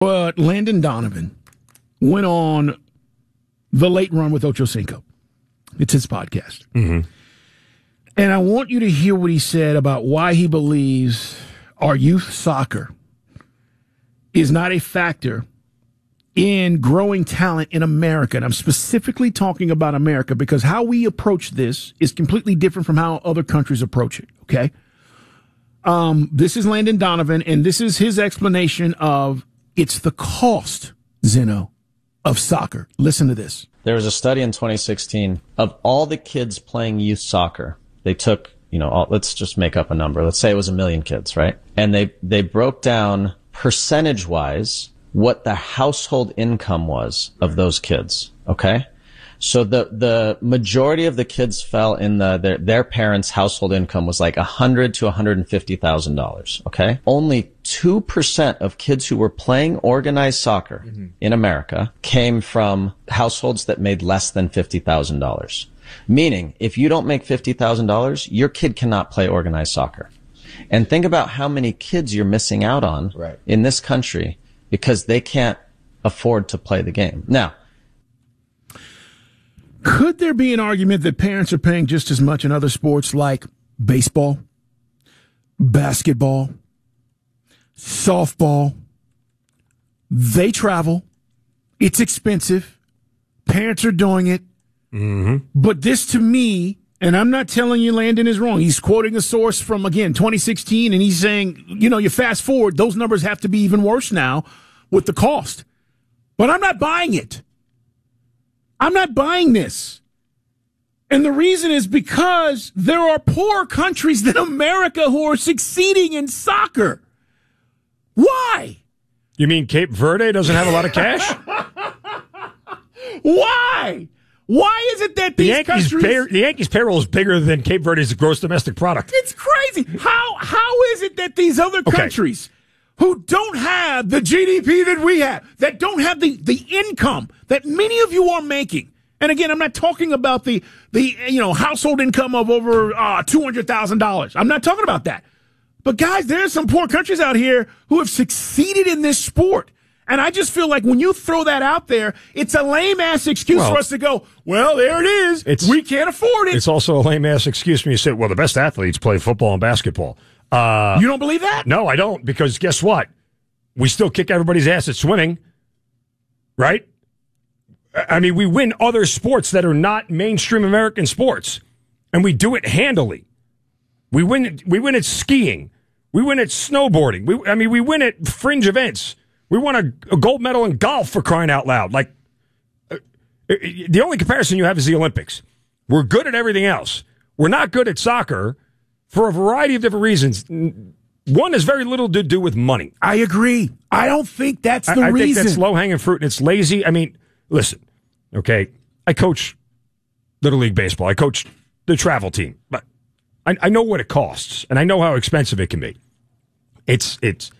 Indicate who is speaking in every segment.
Speaker 1: But Landon Donovan went on The Late Run with Ocho Cinco. It's his podcast.
Speaker 2: Mm-hmm.
Speaker 1: And I want you to hear what he said about why he believes our youth soccer is not a factor in growing talent in America. And I'm specifically talking about America because how we approach this is completely different from how other countries approach it, okay? This is Landon Donovan, and this is his explanation of it's the cost, Zeno, of soccer. Listen to this.
Speaker 3: There was a study in 2016 of all the kids playing youth soccer. They took, let's just make up a number. Let's say it was 1 million kids, right? And they broke down percentage-wise what the household income was of those kids, okay? So the majority of the kids fell in their parents' household income was like $100,000 to $150,000, okay? Only 2% of kids who were playing organized soccer in America came from households that made less than $50,000. Meaning, if you don't make $50,000, your kid cannot play organized soccer. And think about how many kids you're missing out on in this country because they can't afford to play the game. Now,
Speaker 1: could there be an argument that parents are paying just as much in other sports like baseball, basketball, softball? They travel. It's expensive. Parents are doing it.
Speaker 2: Mm-hmm.
Speaker 1: But this to me, and I'm not telling you Landon is wrong. He's quoting a source from, again, 2016, and he's saying, you fast forward, those numbers have to be even worse now with the cost. But I'm not buying it. I'm not buying this. And the reason is because there are poorer countries than America who are succeeding in soccer. Why?
Speaker 2: You mean Cape Verde doesn't have a lot of cash?
Speaker 1: Why? Why is it that these countries...
Speaker 2: The Yankees' payroll is bigger than Cape Verde's gross domestic product.
Speaker 1: It's crazy. How is it that these other countries who don't have the GDP that we have, that don't have the income that many of you are making, and again, I'm not talking about the household income of over $200,000. I'm not talking about that. But guys, there's some poor countries out here who have succeeded in this sport. And I just feel like when you throw that out there, it's a lame-ass excuse for us to go, well, there it is. We can't afford it.
Speaker 2: It's also a lame-ass excuse when you say, well, the best athletes play football and basketball.
Speaker 1: You don't believe that?
Speaker 2: No, I don't, because guess what? We still kick everybody's ass at swimming, right? I mean, we win other sports that are not mainstream American sports, and we do it handily. We win at skiing. We win at snowboarding. We win at fringe events. We won a gold medal in golf, for crying out loud. Like, the only comparison you have is the Olympics. We're good at everything else. We're not good at soccer for a variety of different reasons. One has very little to do with money.
Speaker 1: I agree. I don't think that's the reason.
Speaker 2: I think that's low-hanging fruit, and it's lazy. I mean, listen, okay, I coach Little League Baseball. I coach the travel team. But I know what it costs, and I know how expensive it can be. It's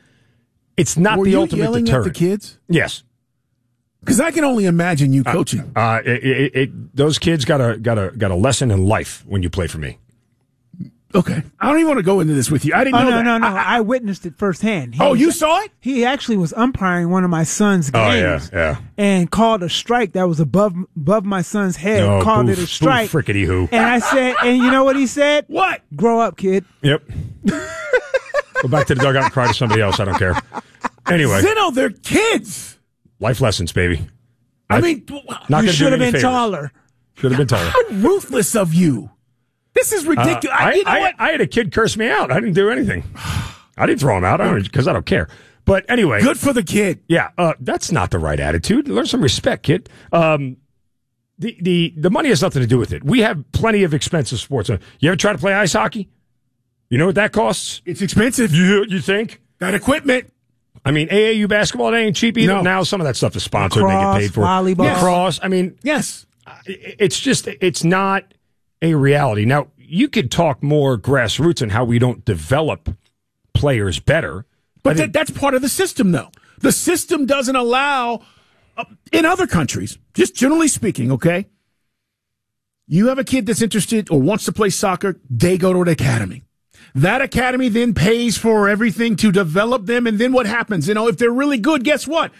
Speaker 2: not the ultimate deterrent. Were you yelling at the
Speaker 1: kids?
Speaker 2: Yes.
Speaker 1: Because I can only imagine you coaching.
Speaker 2: Those kids got a lesson in life when you play for me.
Speaker 1: Okay. I don't even want to go into this with you. I didn't know that.
Speaker 4: No. I witnessed it firsthand.
Speaker 1: You saw it?
Speaker 4: He actually was umpiring one of my son's games.
Speaker 2: Oh, yeah.
Speaker 4: And called a strike that was above my son's head. Called it a strike.
Speaker 2: Frickety who.
Speaker 4: And I said, and you know what he said?
Speaker 1: What?
Speaker 4: Grow up, kid.
Speaker 2: Yep. Go back to the dugout and cry to somebody else. I don't care. Anyway.
Speaker 1: Zeno, they're kids.
Speaker 2: Life lessons, baby.
Speaker 4: You should have been taller.
Speaker 2: Should have been taller.
Speaker 1: How ruthless of you. This is ridiculous. You know what?
Speaker 2: I had a kid curse me out. I didn't do anything. I didn't throw him out because I don't care. But anyway.
Speaker 1: Good for the kid.
Speaker 2: Yeah. That's not the right attitude. Learn some respect, kid. The money has nothing to do with it. We have plenty of expensive sports. You ever try to play ice hockey? You know what that costs?
Speaker 1: It's expensive.
Speaker 2: You think?
Speaker 1: That equipment.
Speaker 2: I mean, AAU basketball, it ain't cheap either. No. Now some of that stuff is sponsored.
Speaker 4: Lacrosse,
Speaker 2: they get paid for
Speaker 4: volleyball.
Speaker 2: Lacrosse. I mean,
Speaker 1: yes.
Speaker 2: It's not a reality. Now, you could talk more grassroots and how we don't develop players better.
Speaker 1: But that's part of the system, though. The system doesn't allow, in other countries, just generally speaking, okay, you have a kid that's interested or wants to play soccer, they go to an academy. That academy then pays for everything to develop them. And then what happens? If they're really good, guess what?